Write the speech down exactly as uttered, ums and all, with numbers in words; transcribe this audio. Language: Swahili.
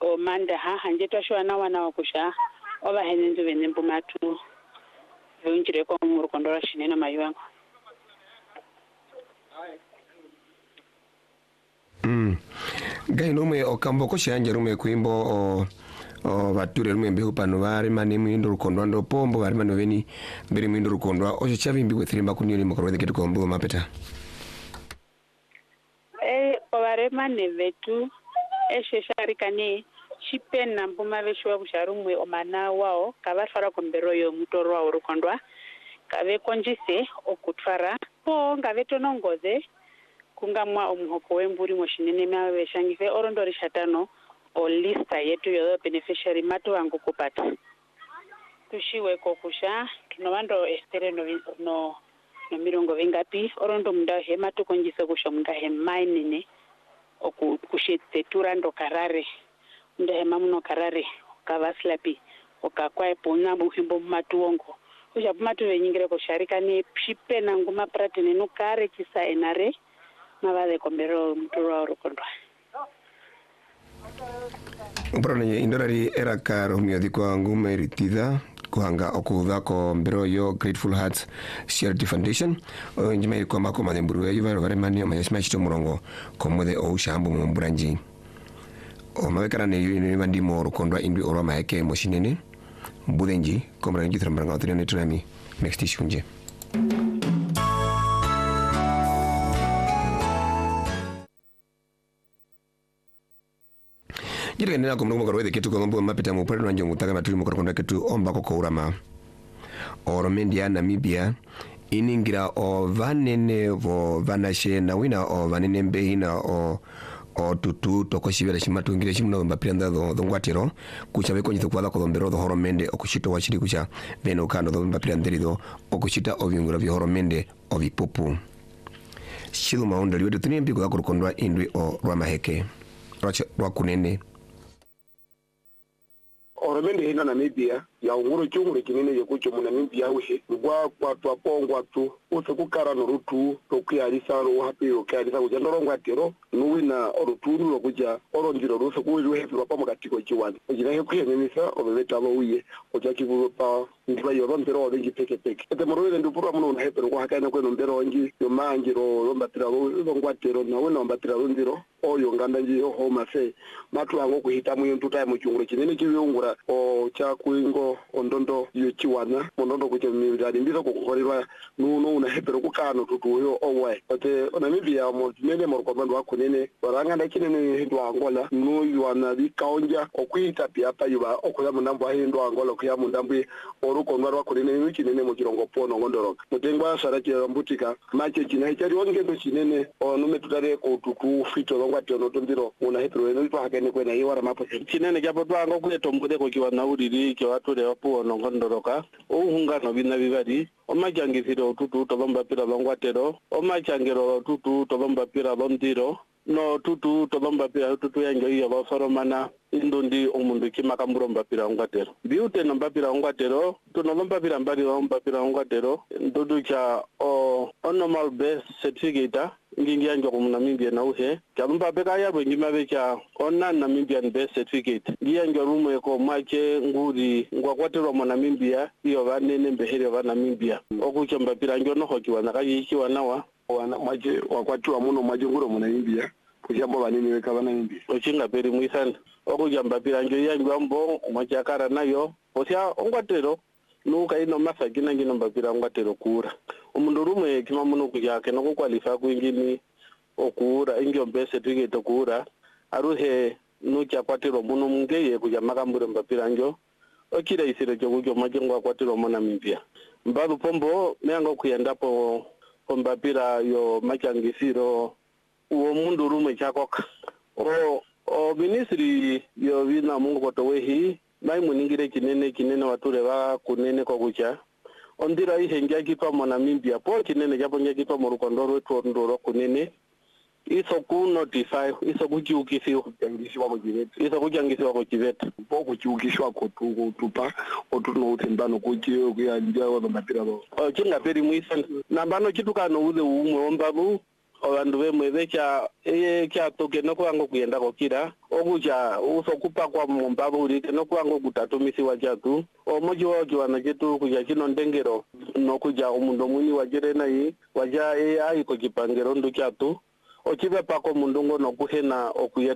o manda ha hanje twashwa na wana wakusha oba henenzo benembu matu yonjire ko mu rukondo rashine na maywango. Mm. Gai nume okambo ko shanje rume kuimbo o o bature rume mbe upano bari mane mwindo rukondo ndo pombo bari mane beni mbere mwindo rukondo o chavi mbi wethirimba kunyo ni makorwe ketu ko mbu mapeta. Eh obare mane vetu eshe sharikane chipena mbuma veshwa kusharumwe omana wao kabatwara kombero yo mutoro wa urukondwa kave konjise okutwara po ngaveto nongoze kungamwa omuhoko wemburi moshinene mawe shangife orondori shatano o lista yetu yo beneficiary matu wangu kupata tushiwe kokusha kinowando estere no no no mirongo vingapi orondo munda he matu konjise kusha munda he mainine okushitse turando karare munda he mamuno karare kavaslapi okakwae pona buhimbo matuongo kusha matu venyingire kusharika ni pipena nguma pratene no kare kisa enare mabade kombero mutoro urukondwa. Uprone indorari era karo miodikwa ngume iritida kuhanga okudha ko mbero yo Grateful Hearts Charity Foundation njima ilikuwa mako mademburu ya yuva rogare mani o mayashima chito murongo komwede o ushambu mburanji o mawekara ne yu ni mandi mo urukondwa indwi orwa maheke moshinene mbudenji komra njitra mbaranga otiri ne tunami next ishunje. Jira nina kumrumu kwa rwede ketu kwa mbu mapita mpare na njongu taka maturi mkoro konda ketu omba koko urama oromendi ya Namibia iningira o vanene vo vanashe na wina o vanene mbehina o o tutu toko shibera shimatu ingire shimuna mbapira ndado dhongwatiro kucha beko nyito kwala ko dombero do horomende okushito wachiri kucha beno kando do mbapira nderido okushita ovyungura vya horomende ovipupu shilu maunda liwedu tuni mpiku kwa kurukondwa indwi o rwamaheke rwa kunene oromende hina Namibia ya unguru chungure kinene yekucho mu Namibia uhe ngwa kwa twapongwa tu ose kukara no rutu tokuyalisa ro hapi okuyalisa kuja ndorongwa tero nuwina oruturu rokuja orondiro ruso kuwe hefirwa pa mugatiko chiwani ojira he kuyenisa obebeta abo uye oja kibulo pa ndiba yoro mbero orengi peke peke ete morwele ndupura muno na hepero kwa hakana kweno mbero ongi yo manjiro lombatira ro ngwatero na wena ombatira ro ndiro oyo nganda nji yo homa se matu ango kuhita mu ntuta ya muchungure kinene kivyungura o cha kuingo ondondo yo chiwana mondondo kuche miradi mbizo kukorerwa nuno una hepero kukano tutuyo owe ote Namibia mo nene mo komando wakunene baranga ndakinene hindu Angola no yuana bikaonja okuita pia pa yuba okuya munambo hindu Angola okuya mundambo oruko ndwa wakunene nukinene mo kirongo pono ngondoro mutengwa sarati rambutika mache china ichari ongendo chinene onume tutare ko tutu fito longwa tono tondiro una hepero eno to hakene kwena yiwara mapo chinene kyapo twango kuleto mbude ko kiwa nauriri ke watule wapo nongondoroka ohungano bina bibadi omajangisiro tutu tolomba pira longwatero omachangero tutu tolomba pira londiro no tutu tolomba pira tutu yango iyo basoromana indundi omundu kimakamburo mbapira ngwatero biute nambapira ngwatero tunolomba pira mbali mbapira ngwatero ndudu cha o normal base certificate ngingi yanjo ko Namibia na uhe kalumba beka yabo ngima becha onna Namibian base certificate ngiyanjo rumo ko mache nguri ngwakwatero mo Namibia iyo banene mbehere ba Namibia okucha mbapira njo no hokiwa nakayikiwa nawa wana mache wakwatiwa muno mache nguro mo Namibia kujambo banene weka ba Namibia ochinga peri muisana okuja mbapira njo yanjo ambo mache akara nayo osya ongwatero nuka ino masakina ngino mbapira ngwatero kura umundu rumwe kima muno kujake no kukwalifa kwingini okura ingyo base certificate okura aruhe nucha kwatero muno mungeye kuja makambure mbapira njo okira isire cyo kujo majengo kwatero mo Namibia mbalu pombo mengo kuyendapo mbapira yo machangisiro uwo mundu rumwe chakoka o o ministry yo vina mungu kotowehi mai muningire kinene kinene wature ba kunene ko kucha ondira ihe ngakitwa mo Namibia po kinene japo ngakitwa mo Rukondo rwetu ndoro kunene iso ku notify iso kuchiukisiwa kuchangisiwa ko jiveta iso kuchangisiwa ko jiveta po kuchiukishwa ko tupa otuno utembano kuchiyo kuyanja wa mapira bo o chinga peri muisa nambano chitukano ule umwe ombabu abandu bemwe becha eye kyatoke no kwango kuyenda kokira okuja usokupa kwa mumbabu urite no kwango kutatumisi wajatu omoji wajo wanajetu kuja kino ndengero no kuja umundu mwini wajere nayi waja e ai ko kipangero ndu kyatu ochibe pako mundungo no kuhena okuyeta